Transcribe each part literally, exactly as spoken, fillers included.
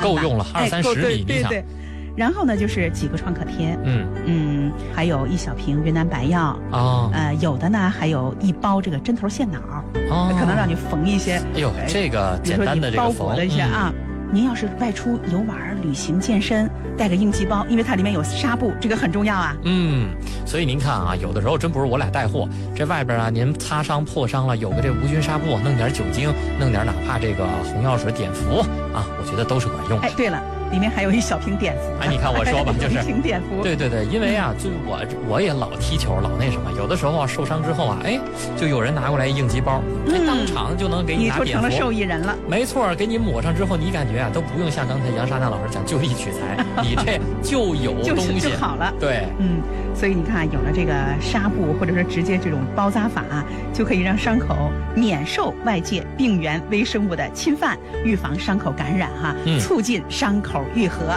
够用了，二三十米， 对对对。然后呢，就是几个创可贴， 嗯嗯，还有一小瓶云南白药啊、 哦， 呃，有的呢还有一包这个针头线脑， 哦， 可能让你缝一些。 哎呦，这个简单的这个包裹的一些啊。嗯您要是外出游玩、旅行、健身，带个应急包，因为它里面有纱布，这个很重要啊。 嗯，所以您看啊，有的时候真不是我俩带货，这外边啊，您擦伤、破伤了，有个这无菌纱布，弄点酒精，弄点哪怕这个红药水碘伏啊，我觉得都是管用的。 哎，对了。里面还有一小瓶碘伏。 哎，你看我说吧，就是一瓶碘伏。 对对对，因为啊，就我我也老踢球，老那什么，有的时候啊受伤之后啊，哎，就有人拿过来应急包，哎，当场就能给你拿碘伏， 你就成了受益人了。 没错，给你抹上之后，你感觉啊都不用像刚才杨莎娜老师讲就地取材，你这就有东西就好了。 对， 嗯，所以你看，有了这个纱布，或者说直接这种包扎法，就可以让伤口免受外界病原微生物的侵犯，预防伤口感染哈， 嗯、 促进伤口愈合。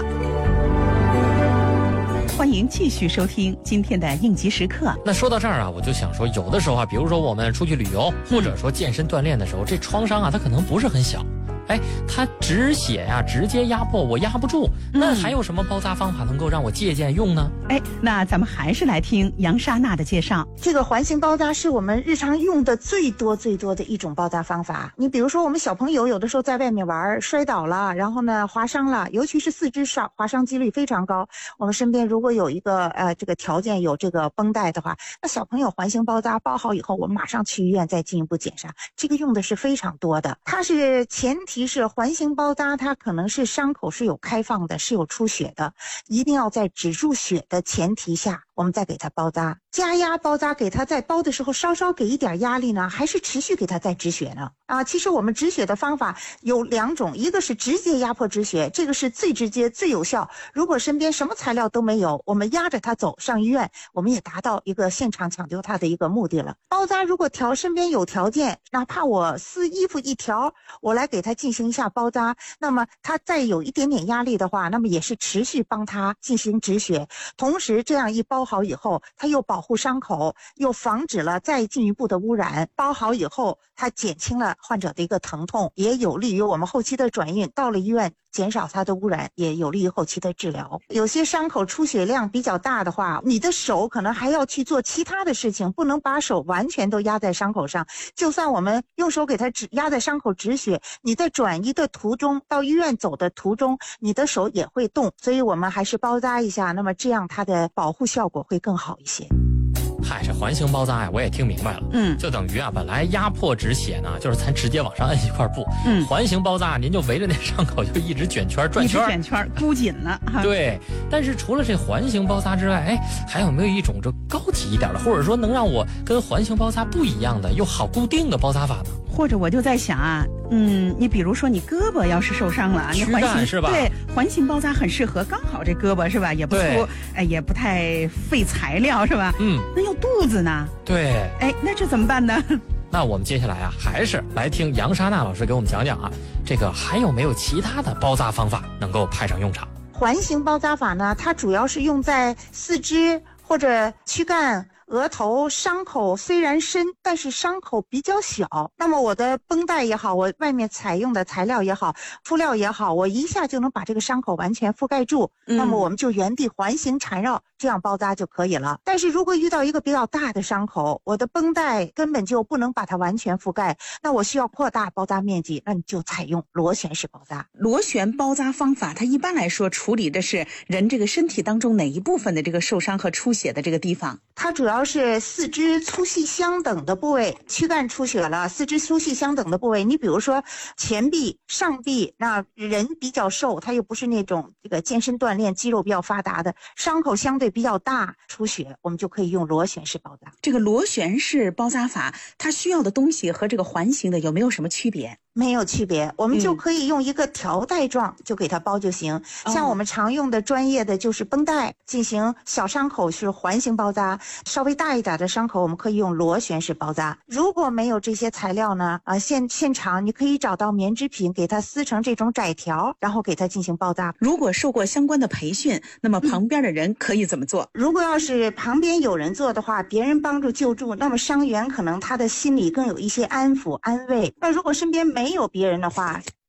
欢迎继续收听今天的应急时刻。 那说到这儿啊，我就想说，有的时候啊，比如说我们出去旅游，或者说健身锻炼的时候，这创伤啊，它可能不是很小。哎，它止血呀、啊，直接压迫我压不住，那还有什么包扎方法能够让我借鉴用呢？ 哎，那咱们还是来听杨莎娜的介绍。 这个环形包扎是我们日常用的最多最多的一种包扎方法。你比如说，我们小朋友有的时候在外面玩摔倒了，然后呢划伤了，尤其是四肢上划伤几率非常高。我们身边如果有一个呃这个条件有这个绷带的话，那小朋友环形包扎包好以后，我们马上去医院再进一步检查。这个用的是非常多的，它是前提是环形包扎，它可能是伤口是有开放的，是有出血的，一定要在止住血的前提下，我们再给它包扎。加压包扎，给它在包的时候稍稍给一点压力呢，还是持续给它再止血呢？啊，其实我们止血的方法有两种，一个是直接压迫止血，这个是最直接最有效。如果身边什么材料都没有，我们压着它走上医院，我们也达到一个现场抢救它的一个目的了。包扎如果条身边有条件，哪怕我撕衣服一条，我来给它进行一下包扎，那么它再有一点点压力的话，那么也是持续帮它进行止血，同时这样一包好以后，它又保护伤口，又防止了再进一步的污染。包好以后，它减轻了患者的一个疼痛，也有利于我们后期的转运，到了医院减少它的污染，也有利于后期的治疗。有些伤口出血量比较大的话，你的手可能还要去做其他的事情，不能把手完全都压在伤口上。就算我们用手给它止压在伤口止血，你在转移的途中，到医院走的途中，你的手也会动，所以我们还是包扎一下，那么这样它的保护效果会更好一些。 嗨，这环形包扎呀，我也听明白了。 嗯， 就等于啊，本来压迫止血呢，就是咱直接往上摁一块布。 嗯， 环形包扎，您就围着那伤口就一直卷圈转圈， 一直卷圈箍紧了。 对，但是除了这环形包扎之外，哎，还有没有一种这高级一点的，或者说能让我跟环形包扎不一样的又好固定的包扎法呢？ 或者我就在想啊，嗯，你比如说你胳膊要是受伤了，你环形是吧？ 对，环形包扎很适合，刚好这胳膊是吧，也不粗，哎，也不太费材料是吧？ 嗯， 那要肚子呢？ 对， 哎，那这怎么办呢？ 那我们接下来啊，还是来听杨莎娜老师给我们讲讲啊，这个还有没有其他的包扎方法能够派上用场？ 环形包扎法呢，它主要是用在四肢或者躯干、额头。伤口虽然深，但是伤口比较小，那么我的绷带也好，我外面采用的材料也好，敷料也好，我一下就能把这个伤口完全覆盖住、嗯、那么我们就原地环形缠绕，这样包扎就可以了。但是如果遇到一个比较大的伤口，我的绷带根本就不能把它完全覆盖，那我需要扩大包扎面积，那你就采用螺旋式包扎。 螺旋包扎方法它一般来说处理的是人这个身体当中哪一部分的这个受伤和出血的这个地方？ 它主要是四肢粗细相等的部位，躯干出血了，四肢粗细相等的部位。你比如说前臂、上臂，那人比较瘦，他又不是那种这个健身锻炼肌肉比较发达的，伤口相对比较大，出血，我们就可以用螺旋式包扎。 这个螺旋式包扎法，它需要的东西和这个环形的有没有什么区别？ 没有区别，我们就可以用一个条带状就给它包就行、嗯、像我们常用的专业的就是绷带进行小伤口是环形包扎，稍微大一点的伤口我们可以用螺旋式包扎。如果没有这些材料呢，啊，现现场你可以找到棉织品，给它撕成这种窄条，然后给它进行包扎。 如果受过相关的培训，那么旁边的人可以怎么做、嗯、 如果要是旁边有人做的话，别人帮助救助，那么伤员可能他的心里更有一些安抚安慰。那如果身边没没有别人的话，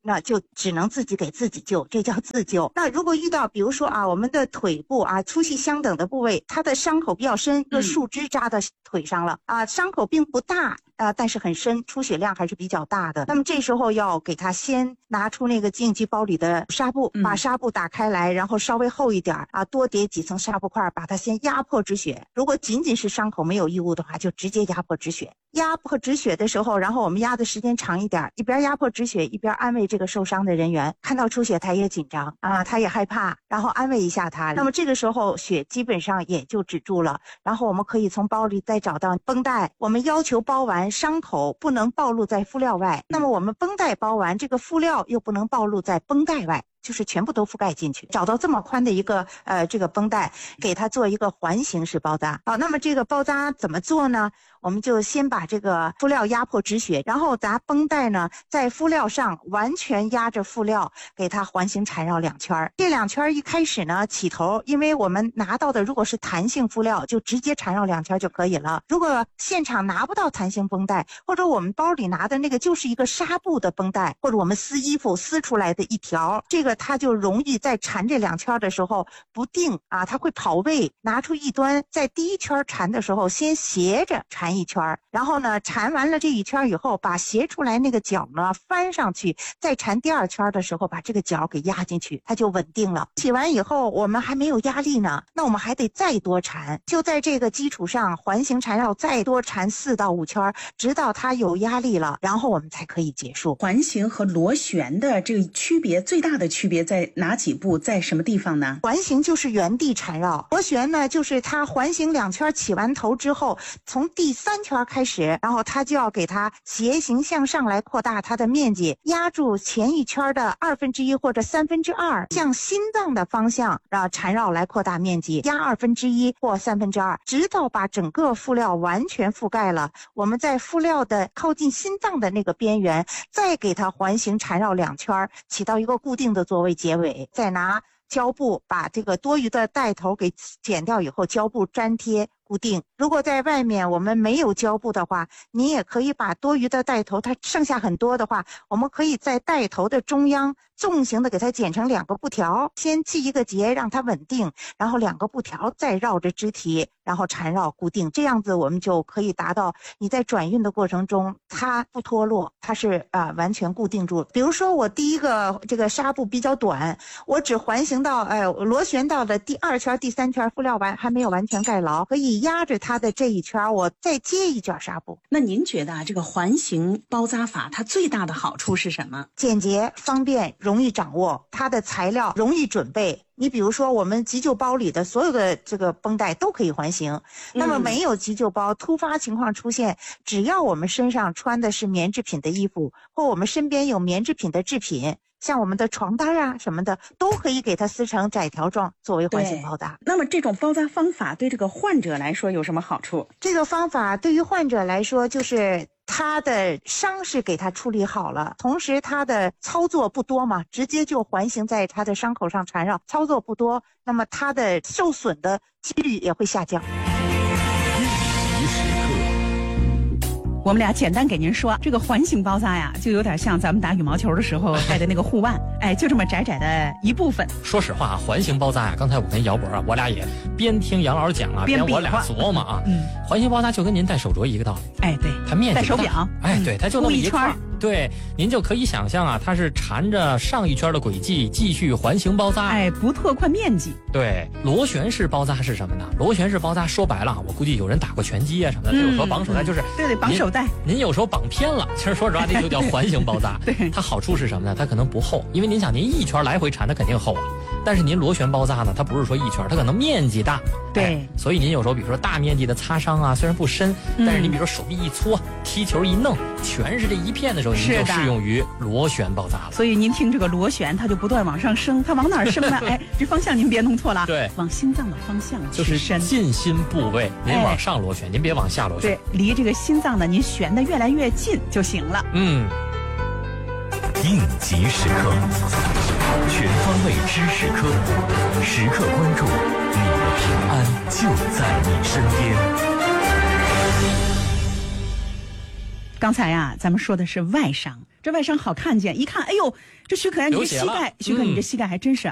那就只能自己给自己救，这叫自救。那如果遇到比如说啊，我们的腿部啊粗细相等的部位，它的伤口比较深，一个树枝扎到腿上了、嗯、啊，伤口并不大啊，但是很深，出血量还是比较大的。那么这时候要给他先拿出那个应急包里的纱布，把纱布打开来，然后稍微厚一点啊，多叠几层纱布块，把它先压迫止血。如果仅仅是伤口没有异物的话，就直接压迫止血。压迫止血的时候，然后我们压的时间长一点，一边压迫止血，一边安慰这个受伤的人员。看到出血他也紧张啊，他也害怕，然后安慰一下他。那么这个时候血基本上也就止住了。然后我们可以从包里再找到绷带，我们要求包完伤口不能暴露在敷料外，那么我们绷带包完，这个敷料又不能暴露在绷带外，就是全部都覆盖进去，找到这么宽的一个呃这个绷带，给它做一个环形式包扎。好，那么这个包扎怎么做呢？我们就先把这个敷料压迫止血，然后拿绷带呢在敷料上完全压着敷料，给它环形缠绕两圈。这两圈一开始呢起头，因为我们拿到的如果是弹性敷料，就直接缠绕两圈就可以了。如果现场拿不到弹性绷带，或者我们包里拿的那个就是一个纱布的绷带，或者我们撕衣服撕出来的一条，这个它就容易在缠这两圈的时候不定啊，它会跑位。拿出一端，在第一圈缠的时候先斜着缠一圈，然后呢缠完了这一圈以后，把斜出来那个角呢翻上去，再缠第二圈的时候把这个角给压进去，它就稳定了。起完以后我们还没有压力呢，那我们还得再多缠，就在这个基础上环形缠绕再多缠四到五圈，直到它有压力了，然后我们才可以结束。 环形和螺旋的这个区别，最大的区别在哪几步，在什么地方呢？ 环形就是原地缠绕，螺旋呢就是它环形两圈起完头之后，从第三圈开始，然后它就要给它斜行向上来扩大它的面积，压住前一圈的二分之一或者三分之二，向心脏的方向让缠绕来扩大面积，压二分之一或三分之二，直到把整个敷料完全覆盖了。我们在敷料的靠近心脏的那个边缘，再给它环形缠绕两圈，起到一个固定的作为结尾，再拿胶布把这个多余的带头给剪掉以后，胶布粘贴固定。如果在外面我们没有胶布的话，你也可以把多余的带头，它剩下很多的话，我们可以在带头的中央纵形的给它剪成两个布条，先系一个结让它稳定，然后两个布条再绕着肢体，然后缠绕固定，这样子我们就可以达到你在转运的过程中它不脱落，它是啊、呃、完全固定住。比如说我第一个这个纱布比较短，我只环形到哎螺旋到了第二圈第三圈，敷料完还没有完全盖牢，可以压着它的这一圈，我再接一卷纱布。 那您觉得啊，这个环形包扎法它最大的好处是什么？ 简洁方便，容易掌握，它的材料容易准备。你比如说我们急救包里的所有的这个绷带都可以环形，那么没有急救包，突发情况出现，只要我们身上穿的是棉制品的衣服，或我们身边有棉制品的制品，像我们的床单啊什么的，都可以给它撕成窄条状作为环形包扎。 那么这种包扎方法对这个患者来说有什么好处？ 这个方法对于患者来说，就是他的伤是给他处理好了，同时他的操作不多嘛，直接就环形在他的伤口上缠绕，操作不多，那么他的受损的几率也会下降。 我们俩简单给您说，这个环形包扎呀，就有点像咱们打羽毛球的时候戴的那个护腕，哎，就这么窄窄的一部分。 说实话啊，环形包扎呀，刚才我跟姚博啊，我俩也边听杨老师讲啊，边我俩琢磨啊，嗯，环形包扎就跟您戴手镯一个道理， 哎，对， 它面积戴手表， 哎，对，它就那么一圈。对，您就可以想象啊，它是缠着上一圈的轨迹继续环形包扎， 哎，不拓宽面积。 对，螺旋式包扎是什么呢？螺旋式包扎说白了，我估计有人打过拳击啊什么的，他、嗯、有时候绑手带就是， 对对，绑手带。 您有时候绑偏了，其实说实话，这就叫环形包扎。 对， 它好处是什么呢？它可能不厚，因为您想，您一圈来回缠，它肯定厚啊。但是您螺旋包扎呢，它不是说一圈，它可能面积大。 对、 哎，所以您有时候比如说大面积的擦伤啊，虽然不深，但是你比如说手臂一搓，踢球一弄，全是这一片的时候，您就适用于螺旋包扎了。 所以您听这个螺旋，它就不断往上升，它往哪儿升呢？哎，这方向您别弄错了。 对， 往心脏的方向就是伸， 近心部位，您往上螺旋，哎、您别往下螺旋。 对，离这个心脏呢，您旋得越来越近就行了。 嗯。 应急时刻，全方位知识科普，时刻关注，你的平安就在你身边。 刚才啊，咱们说的是外伤，这外伤好看见，一看，哎呦，这许可呀，你这膝盖，许可你这膝盖还真是